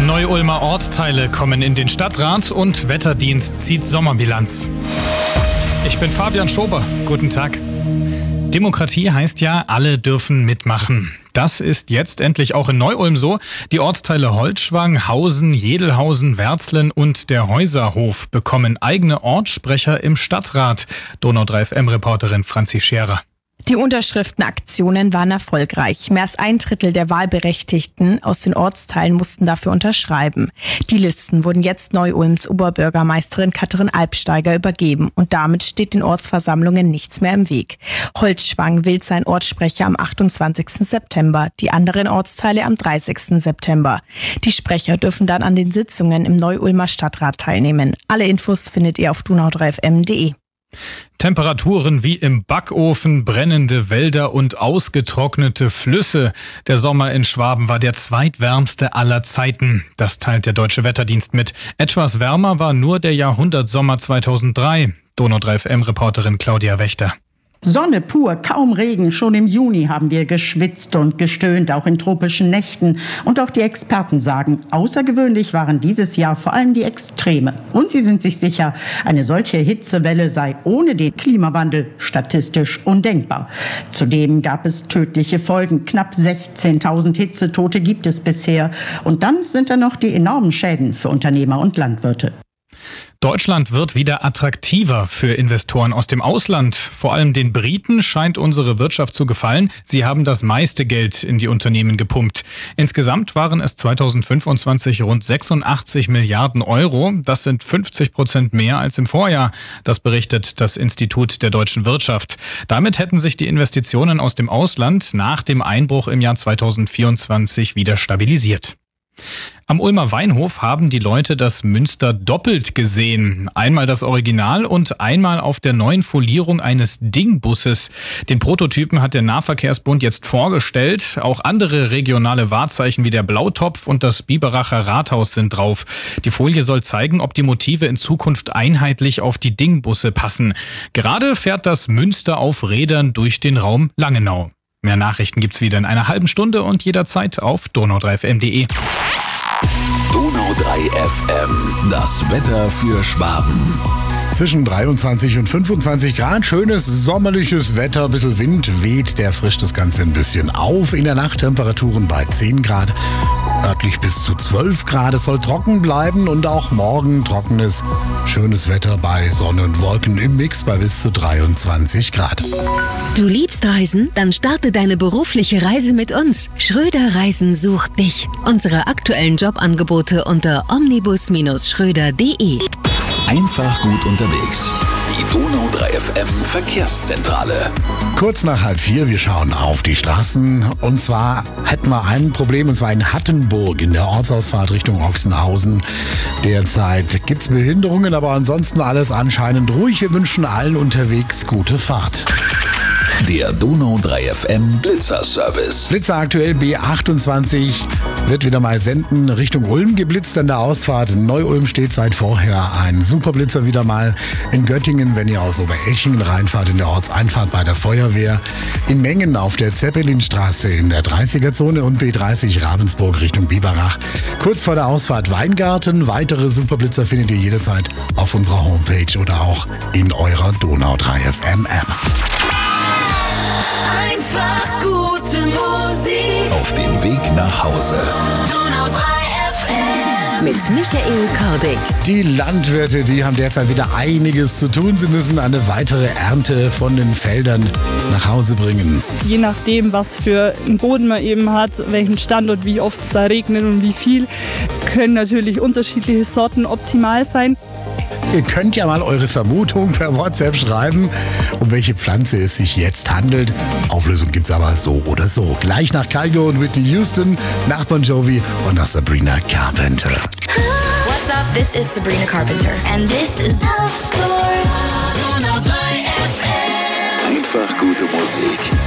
Neu-Ulmer Ortsteile kommen in den Stadtrat und Wetterdienst zieht Sommerbilanz. Ich bin Fabian Schober. Guten Tag. Demokratie heißt ja, alle dürfen mitmachen. Das ist jetzt endlich auch in Neu-Ulm so. Die Ortsteile Holzschwang, Hausen, Jedelhausen, Werzlen und der Häuserhof bekommen eigene Ortssprecher im Stadtrat. Donau 3 FM-Reporterin Franzi Scherer. Die Unterschriftenaktionen waren erfolgreich. Mehr als 1/3 der Wahlberechtigten aus den Ortsteilen mussten dafür unterschreiben. Die Listen wurden jetzt Neu-Ulms Oberbürgermeisterin Katrin Albsteiger übergeben und damit steht den Ortsversammlungen nichts mehr im Weg. Holzschwang wählt seinen Ortssprecher am 28. September, die anderen Ortsteile am 30. September. Die Sprecher dürfen dann an den Sitzungen im Neu-Ulmer Stadtrat teilnehmen. Alle Infos findet ihr auf donau3fm.de. Temperaturen wie im Backofen, brennende Wälder und ausgetrocknete Flüsse. Der Sommer in Schwaben war der zweitwärmste aller Zeiten. Das teilt der Deutsche Wetterdienst mit. Etwas wärmer war nur der Jahrhundertsommer 2003. Donau 3 FM-Reporterin Claudia Wächter. Sonne pur, kaum Regen. Schon im Juni haben wir geschwitzt und gestöhnt, auch in tropischen Nächten. Und auch die Experten sagen, außergewöhnlich waren dieses Jahr vor allem die Extreme. Und sie sind sich sicher, eine solche Hitzewelle sei ohne den Klimawandel statistisch undenkbar. Zudem gab es tödliche Folgen. Knapp 16.000 Hitzetote gibt es bisher. Und dann sind da noch die enormen Schäden für Unternehmer und Landwirte. Deutschland wird wieder attraktiver für Investoren aus dem Ausland. Vor allem den Briten scheint unsere Wirtschaft zu gefallen. Sie haben das meiste Geld in die Unternehmen gepumpt. Insgesamt waren es 2025 rund 86 Milliarden Euro. Das sind 50% mehr als im Vorjahr. Das berichtet das Institut der deutschen Wirtschaft. Damit hätten sich die Investitionen aus dem Ausland nach dem Einbruch im Jahr 2024 wieder stabilisiert. Am Ulmer Weinhof haben die Leute das Münster doppelt gesehen. Einmal das Original und einmal auf der neuen Folierung eines Dingbusses. Den Prototypen hat der Nahverkehrsbund jetzt vorgestellt. Auch andere regionale Wahrzeichen wie der Blautopf und das Biberacher Rathaus sind drauf. Die Folie soll zeigen, ob die Motive in Zukunft einheitlich auf die Dingbusse passen. Gerade fährt das Münster auf Rädern durch den Raum Langenau. Mehr Nachrichten gibt's wieder in einer halben Stunde und jederzeit auf donau3fm.de. Donau 3 FM, das Wetter für Schwaben. Zwischen 23 und 25 Grad, schönes sommerliches Wetter, ein bisschen Wind weht, der frischt das Ganze ein bisschen auf. In der Nacht Temperaturen bei 10 Grad, örtlich bis zu 12 Grad. Es soll trocken bleiben und auch morgen trockenes, schönes Wetter bei Sonne und Wolken im Mix bei bis zu 23 Grad. Du liebst Reisen? Dann starte deine berufliche Reise mit uns. Schröder Reisen sucht dich. Unsere aktuellen Jobangebote unter omnibus-schröder.de. Einfach gut unterwegs. Die Donau 3 FM Verkehrszentrale. Kurz nach 3:30, wir schauen auf die Straßen. Und zwar hätten wir ein Problem, und zwar in Hattenburg in der Ortsausfahrt Richtung Ochsenhausen. Derzeit gibt's Behinderungen, aber ansonsten alles anscheinend ruhig. Wir wünschen allen unterwegs gute Fahrt. Der Donau 3 FM Blitzerservice. Blitzer aktuell B28 wird wieder mal senden. Richtung Ulm geblitzt an der Ausfahrt. In Neu-Ulm steht seit vorher ein Superblitzer wieder mal. In Göttingen, wenn ihr aus Obereschingen reinfahrt, in der Ortseinfahrt bei der Feuerwehr. In Mengen auf der Zeppelinstraße in der 30er-Zone und B30 Ravensburg Richtung Biberach. Kurz vor der Ausfahrt Weingarten. Weitere Superblitzer findet ihr jederzeit auf unserer Homepage oder auch in eurer Donau 3 FM App. Einfach gute Musik. Auf dem Weg nach Hause. Donau 3 FM. Mit Michael Kordig. Die Landwirte, die haben derzeit wieder einiges zu tun. Sie müssen eine weitere Ernte von den Feldern nach Hause bringen. Je nachdem, was für einen Boden man eben hat, welchen Standort, wie oft es da regnet und wie viel, können natürlich unterschiedliche Sorten optimal sein. Ihr könnt ja mal eure Vermutung per WhatsApp schreiben, um welche Pflanze es sich jetzt handelt. Auflösung gibt's aber so oder so. Gleich nach Kygo und Whitney Houston, nach Bon Jovi und nach Sabrina Carpenter. What's up? This is Sabrina Carpenter. And this is Donau 3 FM. Einfach gute Musik.